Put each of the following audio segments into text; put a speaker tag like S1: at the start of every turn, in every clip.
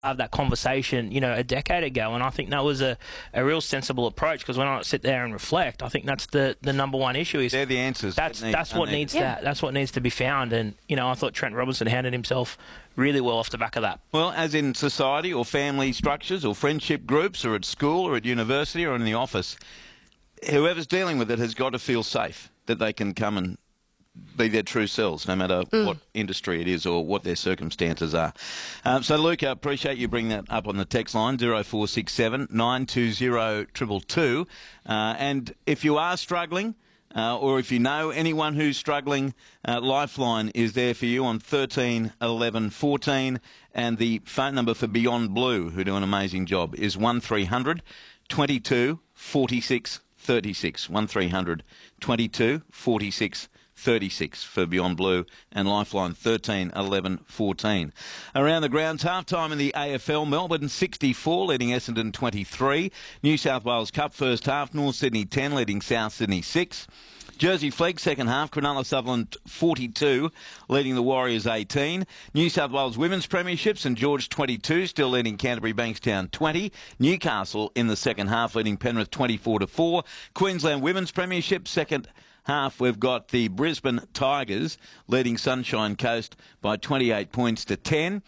S1: have that conversation, a decade ago, and I think that was a real sensible approach, because when I sit there and reflect, I think that's the number one issue. Is
S2: they're the answers.
S1: That's what needs that's what needs to be found, and I thought Trent Robinson handled himself really well off the back of that.
S2: Well, as in society or family structures or friendship groups or at school or at university or in the office, whoever's dealing with it has got to feel safe that they can come and be their true selves, no matter what industry it is or what their circumstances are. So, Luke, I appreciate you bringing that up on the text line, 0467 920 222. And if you are struggling, or if you know anyone who's struggling, Lifeline is there for you on 13 11 14. And the phone number for Beyond Blue, who do an amazing job, is 1300 22 46 36. 1300 22 46 36 for Beyond Blue, and Lifeline 13 11 14. Around the grounds, half-time in the AFL, Melbourne 64 leading Essendon 23. New South Wales Cup first half, North Sydney 10 leading South Sydney 6. Jersey Flegg second half, Cronulla Sutherland 42 leading the Warriors 18. New South Wales Women's Premiership, St George 22 still leading Canterbury Bankstown 20. Newcastle in the second half leading Penrith 24-4. Queensland Women's Premiership second half, we've got the Brisbane Tigers leading Sunshine Coast by 28 points to 10.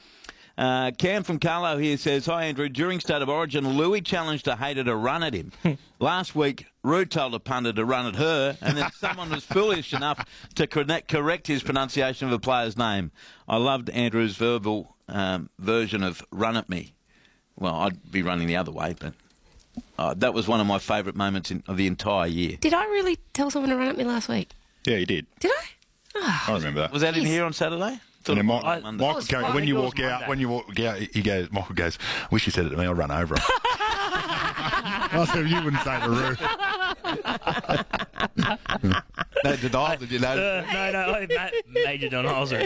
S2: Cam from Carlo here says, "Hi Andrew, during State of Origin, Louis challenged a hater to run at him. Last week, Rude told a punter to run at her, and then someone was foolish enough to correct his pronunciation of a player's name. I loved Andrew's verbal version of run at me." Well, I'd be running the other way, but that was one of my favourite moments of the entire year.
S3: Did I really tell someone to run at me last week?
S4: Yeah, you did.
S3: Did I? Oh.
S4: I remember that.
S2: Was that in here on Saturday?
S4: Michael Carey, when you walk out, Michael goes, "I wish you said it to me, I'll run over him." I said, "You wouldn't say to Ruth."
S2: No denial, did you know?
S1: No, Major Don Holzer.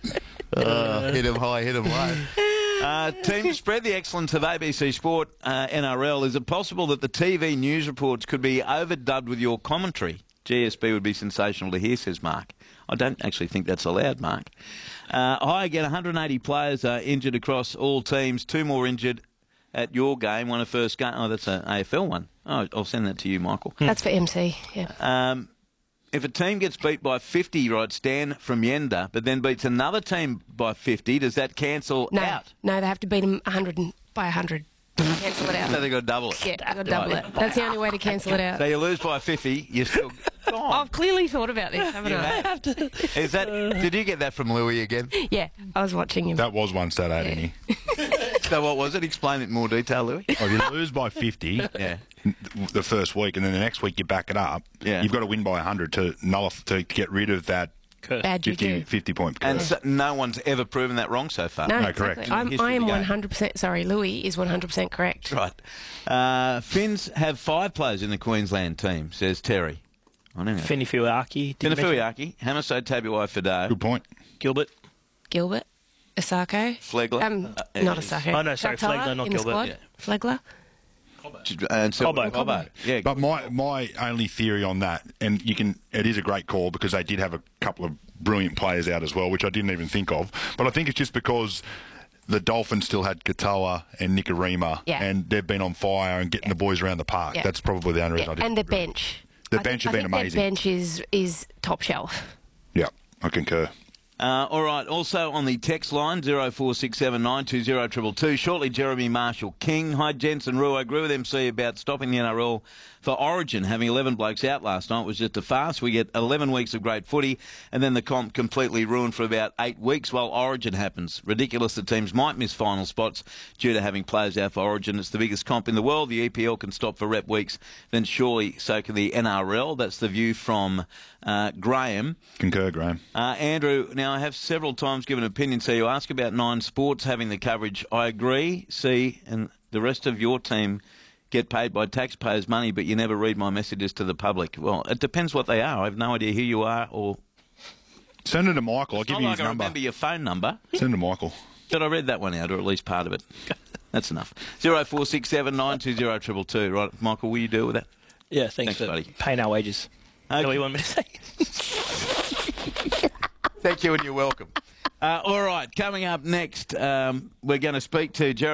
S2: Hit him high, hit him low. Team spread the excellence of ABC Sport NRL. Is it possible that the TV news reports could be overdubbed with your commentary? GSB would be sensational to hear, says Mark. I don't actually think that's allowed, Mark. Hi again, 180 players are injured across all teams. 2 more injured at your game. One a first game. Oh, that's an AFL one. Oh, I'll send that to you, Michael.
S3: That's for MC, yeah.
S2: If a team gets beat by 50, right, Stan from Yenda, but then beats another team by 50, does that cancel out?
S3: No, they have to beat them by 100. Cancel it out.
S2: So they've got to double it.
S3: Yeah, they've got to double it. That's the only way to cancel it out.
S2: So you lose by 50, you're still gone.
S3: I've clearly thought about this, haven't I?
S2: Is that? Did you get that from Louis again?
S3: Yeah, I was watching him.
S4: That was one Saturday, didn't he?
S2: So what was it? Explain it in more detail, Louis.
S4: Well, if you lose by 50 the first week, and then the next week you back it up, you've got to win by 100 to get rid of that
S3: Bad
S4: 50 point.
S2: And so no one's ever proven that wrong so far.
S3: No,
S4: correct.
S3: I am 100%. Sorry, Louis is 100% correct.
S2: Right. Finns have 5 players in the Queensland team, says Terry. I don't know.
S1: Fini Fuiaki.
S2: Hamiso Tabuai-Fidow.
S4: Good point.
S1: Gilbert.
S3: Asako.
S2: Flegler.
S3: Not Asako.
S1: Oh, no, sorry, Flegler, not Gilbert.
S3: Yeah. Flegler.
S2: And
S1: Cobbo.
S2: Yeah.
S4: But my only theory on that, and it is a great call because they did have a couple of brilliant players out as well, which I didn't even think of. But I think it's just because the Dolphins still had Katoa and Nikorima, and they've been on fire and getting the boys around the park.
S3: Yeah.
S4: That's probably the only reason I didn't.
S3: And the bench.
S4: The bench have been amazing.
S3: The bench is top shelf.
S4: Yeah, I concur.
S2: All right, also on the text line, 0467 920 222. Shortly, Jeremy Marshall-King. Hi, Jensen Rue. I agree with MC about stopping the NRL for Origin. Having 11 blokes out last night was just a farce. We get 11 weeks of great footy, and then the comp completely ruined for about 8 weeks while Origin happens. Ridiculous that teams might miss final spots due to having players out for Origin. It's the biggest comp in the world. The EPL can stop for rep weeks, then surely so can the NRL. That's the view from Graham.
S4: Concur, Graham.
S2: Andrew, now I have several times given an opinion, so you ask about Nine Sports having the coverage. I agree, and the rest of your team get paid by taxpayers' money, but you never read my messages to the public. Well, it depends what they are. I have no idea who you are or...
S4: Send it to Michael. I'll give you his number.
S2: I remember your phone number.
S4: Send it to Michael.
S2: But I read that one out, or at least part of it. That's enough. 0467 920 222. Right, Michael, will you deal with that?
S1: Yeah, thanks for
S2: buddy.
S1: paying our wages.
S2: Okay.
S1: What do you want me to say?
S2: Thank you, and you're welcome. All right, coming up next, we're going to speak to Jeremy